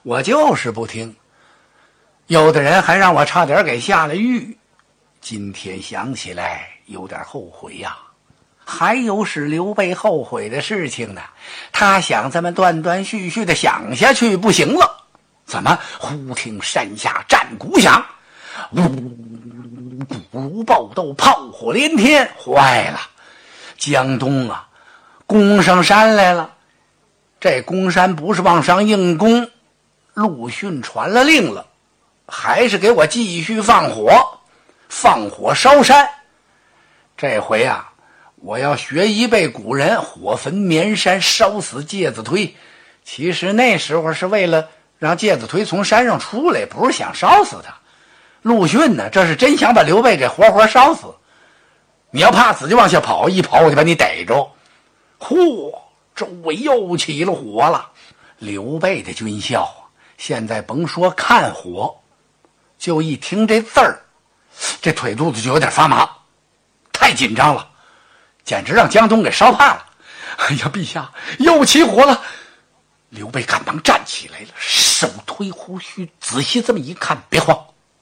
我就是不听。有的人还让我差点给下了狱，今天想起来有点后悔呀。还有使刘备后悔的事情呢，他想这么断断续续的想下去不行了。怎么忽听山下战鼓响，呜鼓如爆豆，炮火连天，坏了，江东啊攻上山来了。这攻山不是往上硬攻，陆逊传了令了，还是给我继续放火烧山。这回啊，我要学一辈古人，火焚绵山，烧死介子推。其实那时候是为了让介子推从山上出来，不是想烧死他。陆逊呢，这是真想把刘备给活活烧死。你要怕死就往下跑，一跑我就把你逮着。嚯，周围又起了火了。刘备的军校啊，现在甭说看火，就一听这字儿，这腿肚子就有点发麻，太紧张了，简直让江东给烧怕了。哎呀，陛下又起火了！刘备赶忙站起来了，手推胡须，仔细这么一看，别慌，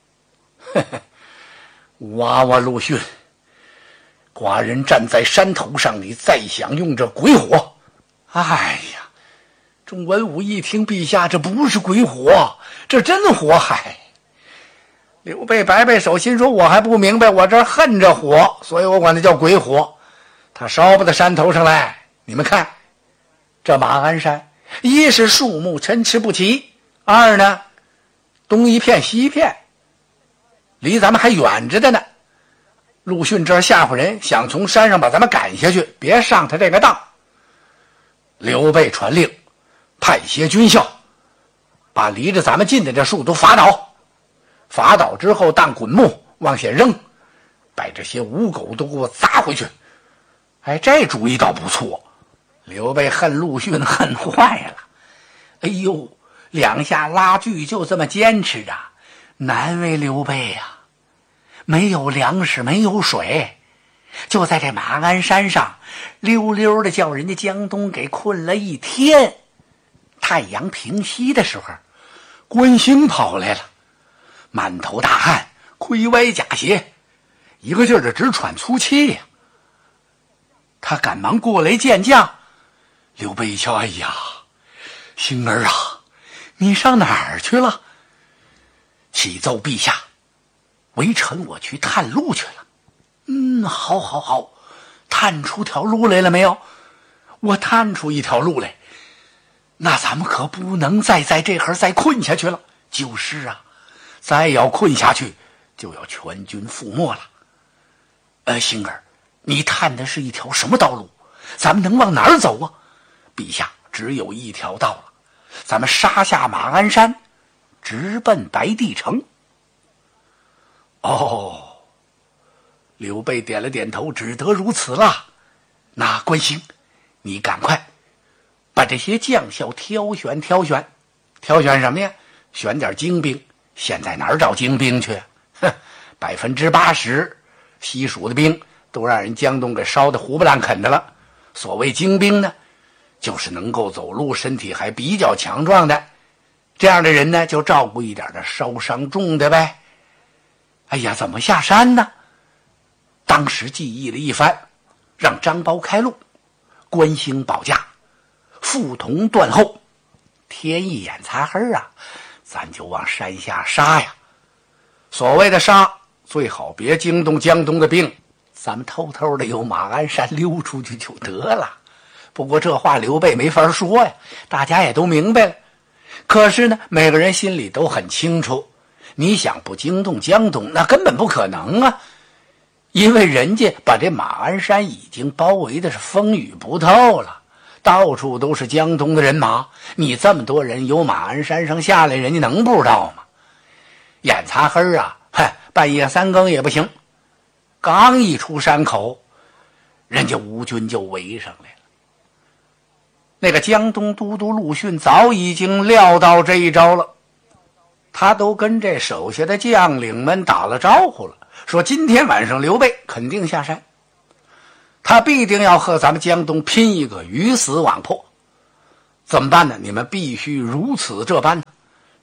娃娃陆逊，寡人站在山头上，你再想用这鬼火。哎呀，众文武一听，陛下这不是鬼火，这真火海。刘备摆摆手，心说我还不明白，我这恨着火，所以我管它叫鬼火。他烧不到山头上来，你们看这马鞍山，一是树木参差不齐，二呢东一片西一片，离咱们还远着的呢。陆逊这吓唬人，想从山上把咱们赶下去，别上他这个当。刘备传令，派些军校把离着咱们近的这树都伐倒之后当滚木往下扔，把这些污狗都给我砸回去。哎，这主意倒不错。刘备恨陆逊恨坏了，哎呦，两下拉锯就这么坚持着，难为刘备呀。没有粮食，没有水，就在这马鞍山上溜溜的叫人家江东给困了一天。太阳平西的时候，关兴跑来了，满头大汗，盔歪甲斜，一个劲儿的直喘粗气呀。他赶忙过来见将。刘备一瞧，哎呀，星儿啊，你上哪儿去了？启奏陛下，微臣我去探路去了。好，探出条路来了没有？我探出一条路来，那咱们可不能再在这会儿再困下去了。就是啊，再要困下去就要全军覆没了。星儿，你探的是一条什么道路？咱们能往哪儿走啊？陛下，只有一条道了，咱们杀下马鞍山，直奔白帝城。哦，刘备点了点头，只得如此了。那关兴，你赶快把这些将校挑选什么呀？选点精兵。现在哪儿找精兵去？80%西蜀的兵都让人江东给烧得胡不烂啃的了。所谓精兵呢，就是能够走路，身体还比较强壮的，这样的人呢，就照顾一点的烧伤重的呗。哎呀，怎么下山呢？当时记忆了一番，让张苞开路，关兴保驾，傅同断后。天一眼擦黑啊，咱就往山下杀呀。所谓的杀，最好别惊动江东的兵，咱们偷偷的由马鞍山溜出去就得了。不过这话刘备没法说呀，大家也都明白了。可是呢，每个人心里都很清楚，你想不惊动江东，那根本不可能啊。因为人家把这马鞍山已经包围的是风雨不透了，到处都是江东的人马，你这么多人由马鞍山上下来，人家能不知道吗？眼擦黑啊，半夜3更也不行。刚一出山口，人家吴军就围上来了。那个江东都督陆逊早已经料到这一招了，他都跟这手下的将领们打了招呼了，说今天晚上刘备肯定下山，他必定要和咱们江东拼一个鱼死网破。怎么办呢？你们必须如此这般，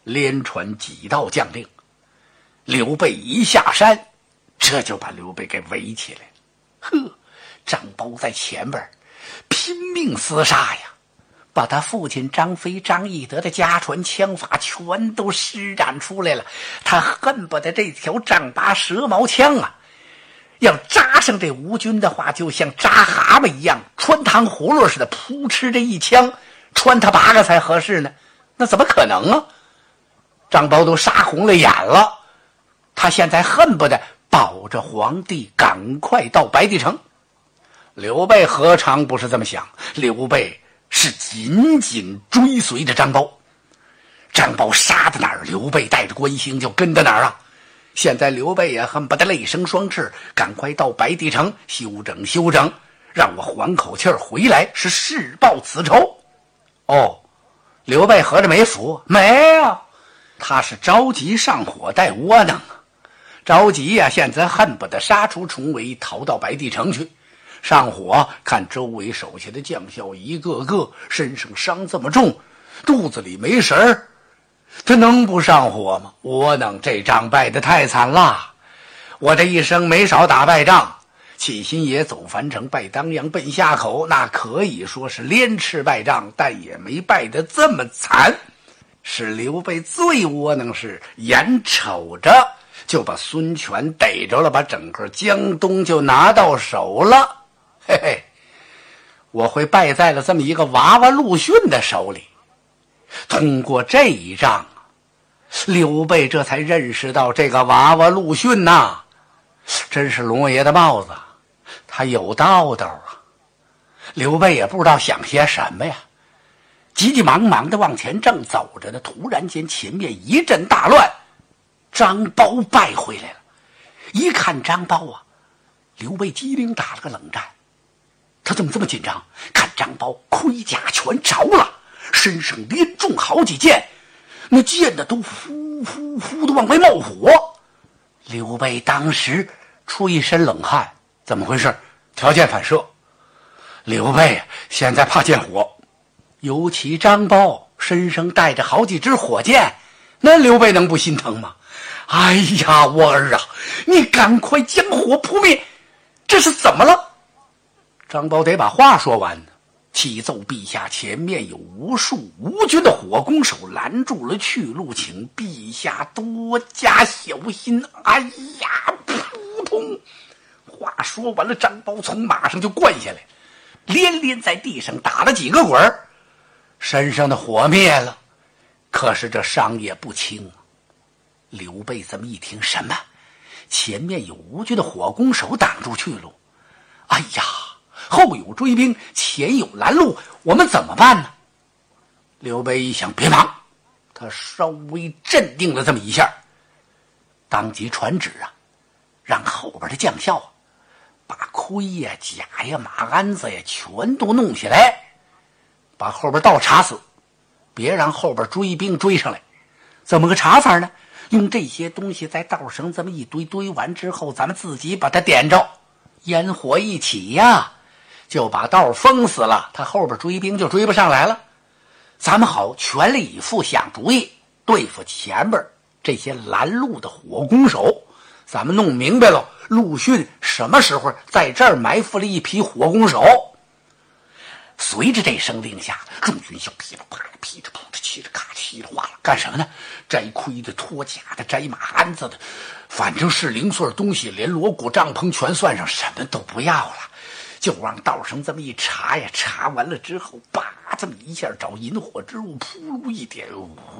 连传几道将令。刘备一下山，这就把刘备给围起来了。呵，张苞在前边拼命厮杀呀，把他父亲张飞、张翼德的家传枪法全都施展出来了。他恨不得这条丈八蛇矛枪啊，要扎上这吴军的话，就像扎蛤蟆一样，穿糖葫芦似的，扑哧这一枪穿他8个才合适呢。那怎么可能啊？张苞都杀红了眼了，他现在恨不得保着皇帝赶快到白帝城。刘备何尝不是这么想？刘备是紧紧追随着张苞，张苞杀到哪儿，刘备带着关兴就跟到哪儿啊。现在刘备也恨不得泪生双翅，赶快到白帝城休整休整，让我缓口气儿回来，是誓报此仇。哦，刘备合着没服？没有，他是着急上火带窝囊啊，着急呀，现在恨不得杀出重围，逃到白帝城去。上火，看周围手下的将校一个个身上伤这么重，肚子里没食儿，他能不上火吗？窝囊，这仗败得太惨了。我这一生没少打败仗，起新野走樊城，拜当阳，奔夏口，那可以说是连吃败仗，但也没败得这么惨。是刘备最窝囊，是眼瞅着就把孙权逮着了，把整个江东就拿到手了。嘿嘿，我会败在了这么一个娃娃陆逊的手里。通过这一仗，刘备这才认识到这个娃娃陆逊呐，真是龙爷的帽子，他有道道啊。刘备也不知道想些什么呀，急急忙忙的往前正走着呢，突然间前面一阵大乱，张苞败回来了。一看张苞啊，刘备机灵打了个冷战。他怎么这么紧张？看张苞盔甲全着了，身上连中好几箭，那箭的都呼呼呼的往外冒火。刘备当时出一身冷汗，怎么回事？条件反射。刘备现在怕见火，尤其张苞身上带着好几支火箭，那刘备能不心疼吗？哎呀，我儿啊，你赶快将火扑灭，这是怎么了？张苞得把话说完呢，启奏陛下，前面有无数吴军的火攻手拦住了去路，请陛下多加小心。哎呀，扑通！话说完了，张苞从马上就灌下来，连连在地上打了几个滚儿，身上的火灭了。可是这伤也不轻啊。刘备这么一听，什么？前面有吴军的火攻手挡住去路，哎呀，后有追兵，前有拦路，我们怎么办呢？刘备一想，别忙，他稍微镇定了这么一下，当即传旨啊，让后边的将校把盔呀、甲呀、马鞍子呀全都弄下来，把后边道查死，别让后边追兵追上来。怎么个查法呢？用这些东西在道上这么一堆，堆完之后咱们自己把它点着，烟火一起呀，就把道封死了，他后边追兵就追不上来了。咱们好全力以赴想主意对付前边这些拦路的火攻手。咱们弄明白了陆逊什么时候在这儿埋伏了一批火攻手。随着这声令下，众军校噼里啪啦、噼里啪啦、嘁哩咔嘁哩哗啦，干什么呢？摘盔的、脱甲的、摘马鞍子的，反正是零碎东西，连锣鼓帐篷全算上，什么都不要了，就往道上这么一查呀，查完了之后，叭，这么一下找引火之物，扑噜一点，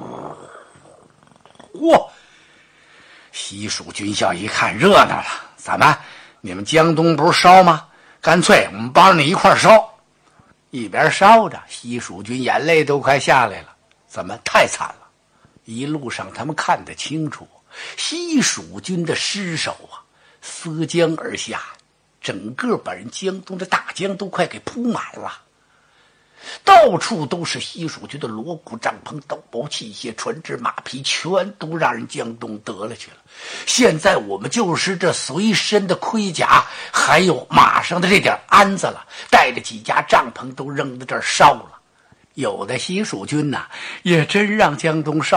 嚯！西蜀军校一看热闹了，怎么？你们江东不是烧吗？干脆我们帮着你一块烧。一边烧着，西蜀军眼泪都快下来了。怎么？太惨了！一路上他们看得清楚，西蜀军的尸首啊，涉江而下，整个把人江东的大江都快给铺满了。到处都是西蜀军的锣鼓帐篷、刀包器械、船只马匹，全都让人江东得了去了。现在我们就是这随身的盔甲还有马上的这点鞍子了，带着几家帐篷都扔到这儿烧了。有的西蜀军也真让江东烧